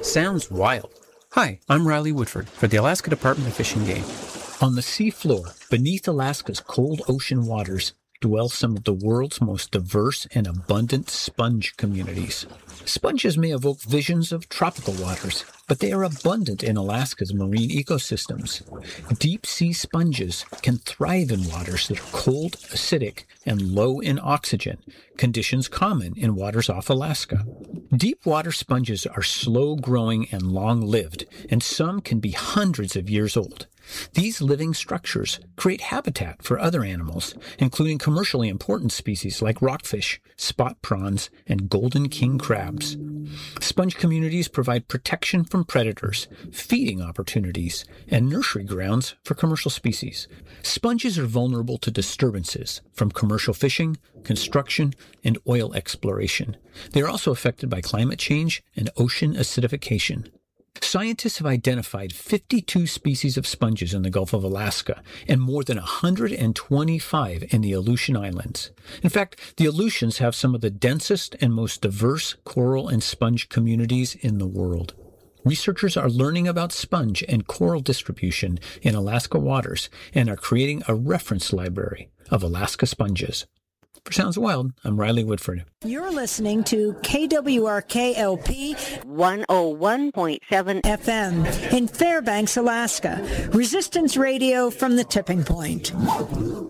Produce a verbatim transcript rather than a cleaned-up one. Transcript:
sounds wild. Hi, I'm Riley Woodford for the Alaska Department of Fish and Game. On the seafloor, beneath Alaska's cold ocean waters, dwell some of the world's most diverse and abundant sponge communities. Sponges may evoke visions of tropical waters, but they are abundant in Alaska's marine ecosystems. Deep-sea sponges can thrive in waters that are cold, acidic, and low in oxygen, conditions common in waters off Alaska. Deep-water sponges are slow-growing and long-lived, and some can be hundreds of years old. These living structures create habitat for other animals, including commercially important species like rockfish, spot prawns, and golden king crabs. Sponge communities provide protection from predators, feeding opportunities, and nursery grounds for commercial species. Sponges are vulnerable to disturbances from commercial fishing, construction, and oil exploration. They are also affected by climate change and ocean acidification. Scientists have identified fifty-two species of sponges in the Gulf of Alaska and more than one hundred twenty-five in the Aleutian Islands. In fact, the Aleutians have some of the densest and most diverse coral and sponge communities in the world. Researchers are learning about sponge and coral distribution in Alaska waters and are creating a reference library of Alaska sponges. For Sounds Wild, I'm Riley Woodford. You're listening to K W R K L P one oh one point seven F M in Fairbanks, Alaska. Resistance Radio from the tipping point.